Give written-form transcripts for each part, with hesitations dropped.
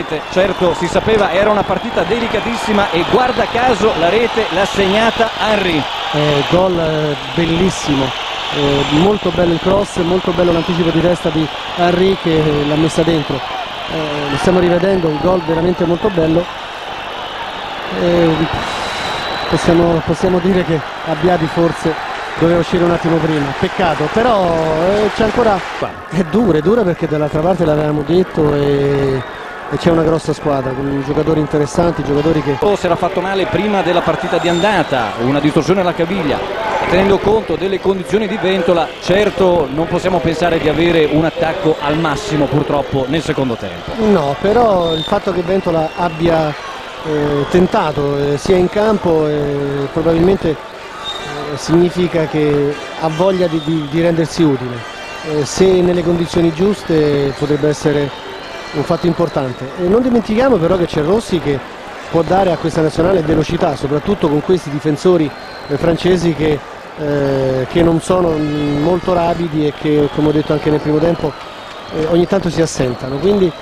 rete. Certo, si sapeva, era una partita delicatissima e guarda caso la rete l'ha segnata Henry. Gol bellissimo, molto bello il cross, molto bello l'anticipo di testa di Henry che l'ha messa dentro. Lo stiamo rivedendo, un gol veramente molto bello. Possiamo dire che Abbiati forse doveva uscire un attimo prima, peccato, però c'è ancora, è dura perché dall'altra parte l'avevamo detto e c'è una grossa squadra con giocatori interessanti, giocatori che... Si era fatto male prima della partita di andata, una distorsione alla caviglia, tenendo conto delle condizioni di Ventola, certo non possiamo pensare di avere un attacco al massimo purtroppo nel secondo tempo. No, però il fatto che Ventola abbia tentato sia in campo probabilmente significa che ha voglia di rendersi utile, se nelle condizioni giuste potrebbe essere un fatto importante. E non dimentichiamo però che c'è Rossi che può dare a questa nazionale velocità, soprattutto con questi difensori francesi che non sono molto rapidi e che, come ho detto anche nel primo tempo, ogni tanto si assentano, quindi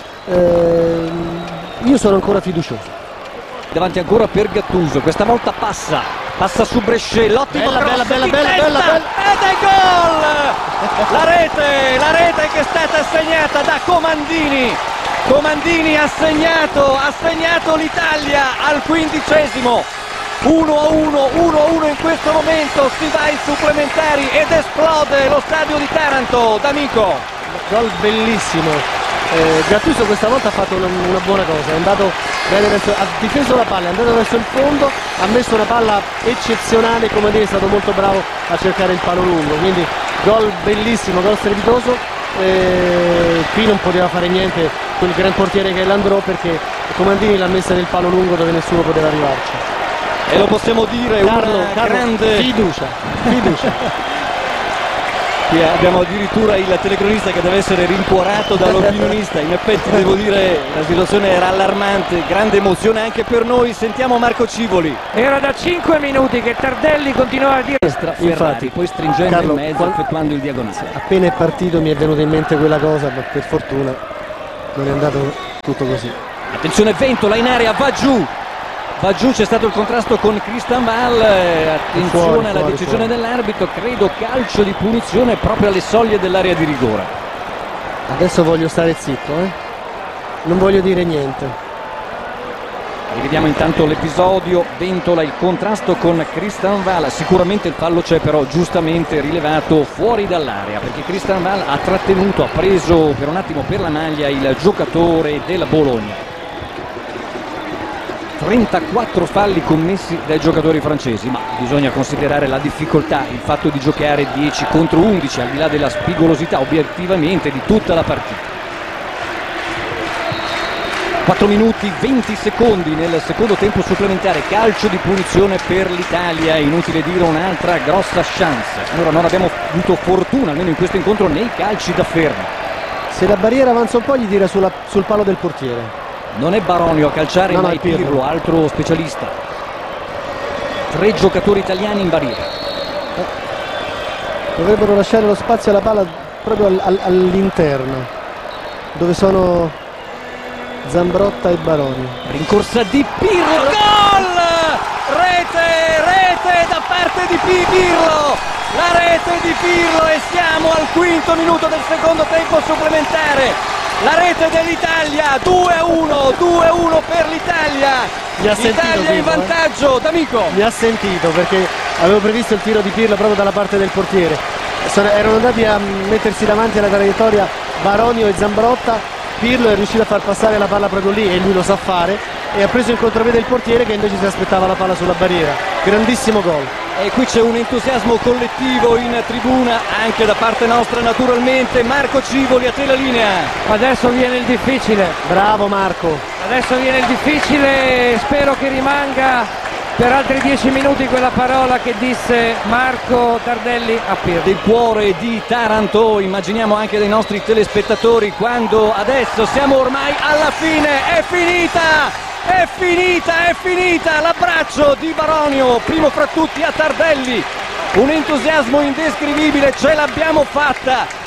io sono ancora fiducioso. Davanti ancora per Gattuso, questa volta passa su Brescia, l'ottimo cross bella, di bella, testa, bella. ed è gol! La rete che è stata segnata da Comandini. Comandini ha segnato l'Italia al 15°. 1-1 in questo momento, si va ai supplementari ed esplode lo stadio di Taranto. D'Amico. Gol bellissimo. Gattuso questa volta ha fatto una buona cosa, è andato bene ha difeso la palla, è andato verso il fondo, ha messo una palla eccezionale, come dire, è stato molto bravo a cercare il palo lungo, quindi gol bellissimo, gol strepitoso. Qui non poteva fare niente quel gran portiere che è Landreau, perché Comandini l'ha messa nel palo lungo dove nessuno poteva arrivarci. E lo possiamo dire, Carlo, grande fiducia. Qui abbiamo addirittura il telecronista che deve essere rincuorato dall'opinionista. In effetti devo dire la situazione era allarmante, grande emozione anche per noi. Sentiamo Marco Civoli. Era da 5 minuti che Tardelli continuava a dire Ferrari, poi stringendo Carlo, in mezzo, effettuando il diagonale. Appena è partito mi è venuta in mente quella cosa, ma per fortuna non è andato tutto così. Attenzione, Ventola in area, va giù, c'è stato il contrasto con Christian Wall, attenzione alla decisione dell'arbitro, credo calcio di punizione proprio alle soglie dell'area di rigore. Adesso voglio stare zitto, non voglio dire niente. Rivediamo intanto l'episodio, Ventola, il contrasto con Christian Wall, sicuramente il fallo c'è, però giustamente rilevato fuori dall'area, perché Christian Wall ha trattenuto, ha preso per un attimo per la maglia il giocatore della Bologna. 34 falli commessi dai giocatori francesi, ma bisogna considerare la difficoltà, il fatto di giocare 10 contro 11, al di là della spigolosità obiettivamente di tutta la partita. 4 minuti 20 secondi nel secondo tempo supplementare, calcio di punizione per l'Italia, inutile dire un'altra grossa chance. Allora non abbiamo avuto fortuna, almeno in questo incontro, nei calci da fermo. Se la barriera avanza un po' gli tira sul palo del portiere. Non è Baronio a calciare, ma è Pirlo, altro specialista. 3 giocatori italiani in barriera. Dovrebbero lasciare lo spazio alla palla proprio all'interno, dove sono Zambrotta e Baronio. Rincorsa di Pirlo, gol! Rete da parte di Pirlo, la rete di Pirlo, e siamo al 5° minuto del secondo tempo supplementare. La rete dell'Italia, 2-1 per l'Italia. L'Italia in vantaggio, D'Amico. Mi ha sentito perché avevo previsto il tiro di Pirlo proprio dalla parte del portiere. Erano andati a mettersi davanti alla traiettoria Baronio e Zambrotta. Pirlo è riuscito a far passare la palla proprio lì, e lui lo sa fare, e ha preso in contropiede il portiere che invece si aspettava la palla sulla barriera. Grandissimo gol. E qui c'è un entusiasmo collettivo in tribuna, anche da parte nostra naturalmente. Marco Civoli, a te la linea. Adesso viene il difficile. Bravo Marco. Adesso viene il difficile, spero che rimanga per altri 10 minuti quella parola che disse Marco Tardelli a Pirlo. Del cuore di Taranto, immaginiamo anche dei nostri telespettatori, quando adesso siamo ormai alla fine, è finita, l'abbraccio di Baronio, primo fra tutti a Tardelli, un entusiasmo indescrivibile, ce l'abbiamo fatta,